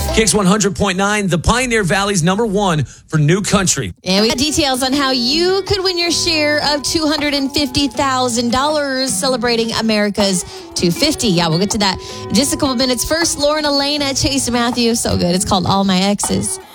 Kicks 100.9, the Pioneer Valley's number one for new country. And we got details on how you could win your share of $250,000 celebrating America's 250. Yeah, we'll get to that in just a couple minutes. First, Lauren Elena, Chase Matthew. So good. It's called All My Exes.